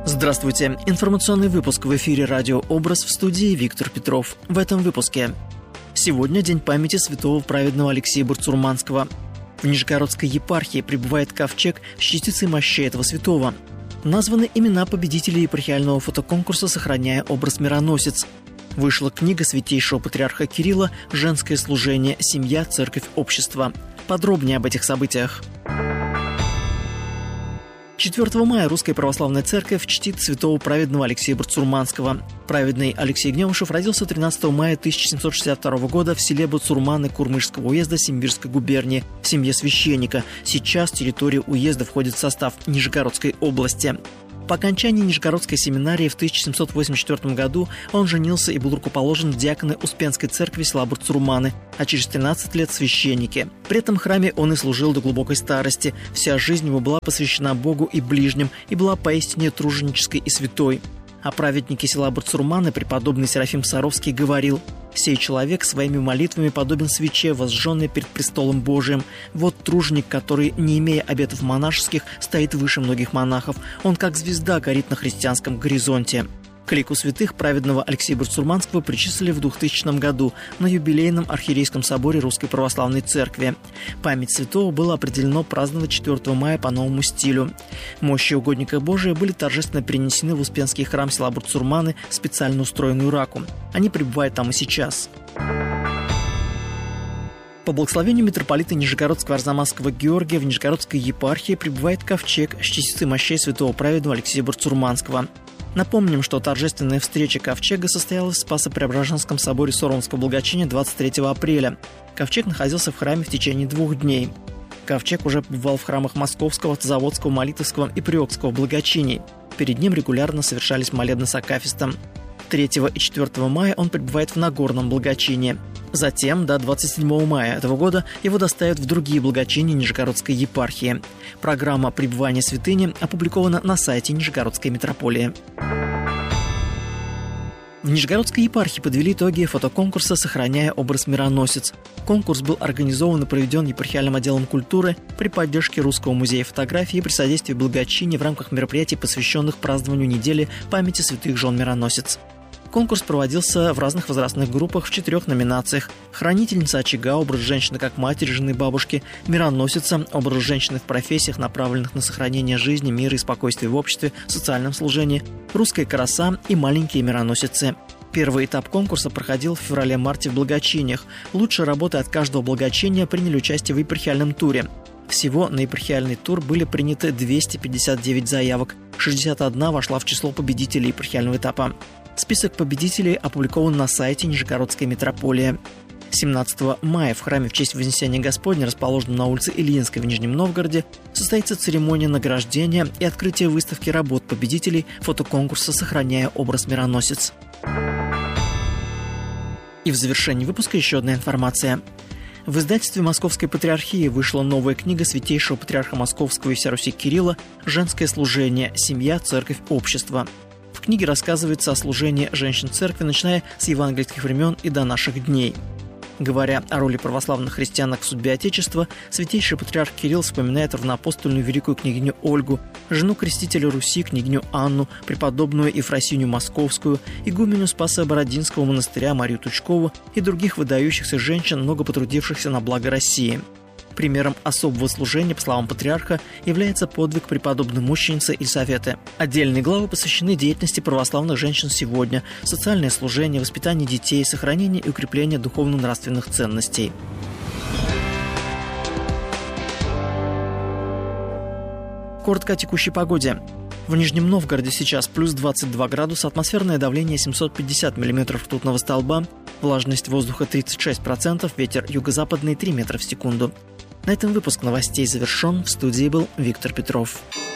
Здравствуйте. Информационный выпуск в эфире «Радио Образ», в студии Виктор Петров. В этом выпуске. Сегодня день памяти святого праведного Алексея Бурцурманского. В Нижегородской епархии прибывает ковчег с частицей мощей этого святого. Названы имена победителей епархиального фотоконкурса «Сохраняя образ мироносец». Вышла книга святейшего патриарха Кирилла «Женское служение. Семья, церковь, общество». Подробнее об этих событиях. 4 мая Русская Православная Церковь чтит святого праведного Алексея Бурцурманского. Праведный Алексей Гневушев родился 13 мая 1762 года в селе Буцурманы Курмышского уезда Симбирской губернии в семье священника. Сейчас территория уезда входит в состав Нижегородской области. По окончании Нижегородской семинарии в 1784 году он женился и был рукоположен в диаконы Успенской церкви села Бурцурманы, а через 13 лет священники. При этом храме он и служил до глубокой старости. Вся жизнь его была посвящена Богу и ближним, и была поистине труженической и святой. О праведнике села Бурцурманы преподобный Серафим Саровский говорил: «Сей человек своими молитвами подобен свече, возжженной перед престолом Божиим. Вот труженик, который, не имея обетов монашеских, стоит выше многих монахов. Он как звезда горит на христианском горизонте». К лику святых праведного Алексея Бурцурманского причислили в 2000 году на юбилейном архиерейском соборе Русской Православной Церкви. Память святого было определено праздновать 4 мая по новому стилю. Мощи угодника Божия были торжественно перенесены в Успенский храм села Бурцурманы, специально устроенную раку. Они пребывают там и сейчас. По благословению митрополита Нижегородского Арзамасского Георгия в Нижегородской епархии прибывает ковчег с частицей мощей святого праведного Алексея Бурцурманского. Напомним, что торжественная встреча ковчега состоялась в Спасо-Преображенском соборе Соромского Благочиния 23 апреля. Ковчег находился в храме в течение 2 дней. Ковчег уже побывал в храмах Московского, Автозаводского, Молитовского и Приокского благочиний. Перед ним регулярно совершались молебны с акафистом. 3 и 4 мая он пребывает в Нагорном благочинии. Затем, до 27 мая этого года, его доставят в другие благочиния Нижегородской епархии. Программа пребывания святыни опубликована на сайте Нижегородской митрополии. В Нижегородской епархии подвели итоги фотоконкурса «Сохраняя образ мироносец». Конкурс был организован и проведен епархиальным отделом культуры при поддержке Русского музея фотографии и при содействии благочиния в рамках мероприятий, посвященных празднованию недели памяти святых жен мироносец. Конкурс проводился в разных возрастных группах в 4 номинациях: «Хранительница очага», образ женщины как матери, жены, бабушки; «Мироносица», образ женщины в профессиях, направленных на сохранение жизни, мира и спокойствия в обществе, социальном служении; «Русская краса» и «Маленькие мироносицы». Первый этап конкурса проходил в феврале-марте в благочиниях. Лучшие работы от каждого благочиния приняли участие в епархиальном туре. Всего на епархиальный тур были приняты 259 заявок, 61 вошла в число победителей епархиального этапа. Список победителей опубликован на сайте Нижегородской митрополии. 17 мая в храме в честь Вознесения Господня, расположенном на улице Ильинской в Нижнем Новгороде, состоится церемония награждения и открытие выставки работ победителей фотоконкурса «Сохраняя образ мироносец». И в завершении выпуска еще одна информация. В издательстве Московской Патриархии вышла новая книга святейшего патриарха Московского и вся Руси Кирилла «Женское служение. Семья, церковь, общество». В книге рассказывается о служении женщин церкви, начиная с евангельских времен и до наших дней. Говоря о роли православных христианок в судьбе Отечества, святейший патриарх Кирилл вспоминает равноапостольную великую княгиню Ольгу, жену крестителя Руси, княгиню Анну, преподобную Ефросинью Московскую, игуменю Спасо-Бородинского монастыря Марию Тучкову и других выдающихся женщин, много потрудившихся на благо России. Примером особого служения, по словам патриарха, является подвиг преподобной мученицы Елисаветы. Отдельные главы посвящены деятельности православных женщин сегодня, социальное служение, воспитание детей, сохранение и укрепление духовно-нравственных ценностей. Коротко о текущей погоде. В Нижнем Новгороде сейчас плюс 22 градуса, атмосферное давление 750 мм ртутного столба, влажность воздуха 36%, ветер юго-западный 3 метра в секунду. На этом выпуск новостей завершен. В студии был Виктор Петров.